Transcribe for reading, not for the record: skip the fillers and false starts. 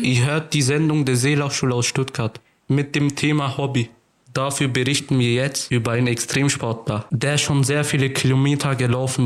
Ihr hört die Sendung der Seelachschule aus Stuttgart mit dem Thema Hobby. Dafür berichten wir jetzt über einen Extremsportler, der schon sehr viele Kilometer gelaufen